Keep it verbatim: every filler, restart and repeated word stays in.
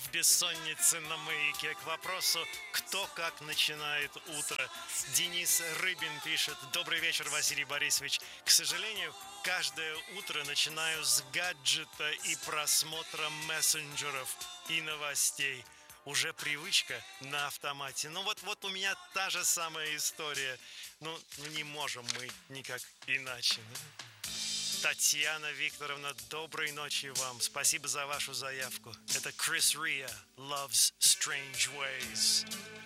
в бессоннице на маяке. К вопросу, кто как начинает утро. Денис Рыбин пишет: добрый вечер, Василий Борисович. К сожалению, каждое утро начинаю с гаджета и просмотра мессенджеров и новостей. Уже привычка на автомате. Ну вот, вот у меня та же самая история. Ну, ну не можем мы никак иначе. Да? Татьяна Викторовна, доброй ночи вам. Спасибо за вашу заявку. Это Крис Риа, Love's Strange Ways.